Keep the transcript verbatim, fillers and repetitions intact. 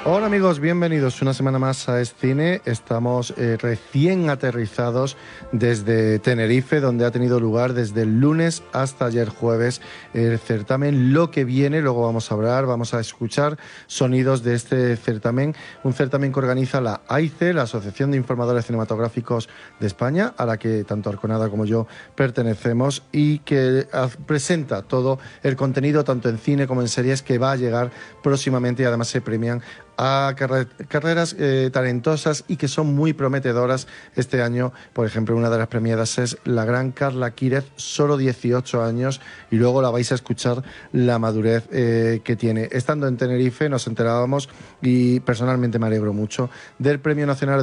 Hola amigos, bienvenidos una semana más a Es Cine. Estamos eh, recién aterrizados desde Tenerife, donde ha tenido lugar desde el lunes hasta ayer jueves el certamen Lo que viene. Luego vamos a hablar, vamos a escuchar sonidos de este certamen, un certamen que organiza la A I C E, la Asociación de Informadores Cinematográficos de España, a la que tanto Arconada como yo pertenecemos, y que presenta todo el contenido, tanto en cine como en series, que va a llegar próximamente, y además se premian a carre carreras eh, talentosas y que son muy prometedoras este año. Por ejemplo, una de las premiadas es la gran Carla Quírez, solo dieciocho años, y luego la vais a escuchar la madurez eh, que tiene. Estando en Tenerife nos enterábamos, y personalmente me alegro mucho, del Premio Nacional